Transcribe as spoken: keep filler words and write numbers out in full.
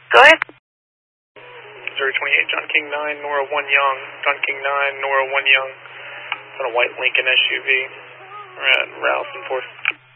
Go ahead. Missouri twenty-eight, John King nine, Nora one Young. John King nine, Nora one Young. On a white Lincoln S U V. We're at Ralston Fourth.